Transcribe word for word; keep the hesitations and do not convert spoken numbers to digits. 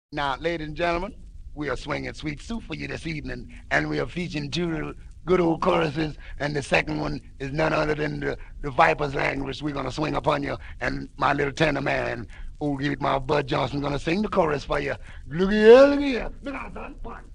Now, ladies and gentlemen, we are swinging Sweet Soup for you this evening, and we are featuring two good old choruses, and the second one is none other than the, the Viper's language. We're going to swing upon you, and my little tenor man, old Eight Mile Bud Johnson, going to sing the chorus for you. Look here, look here. Look out, son. One,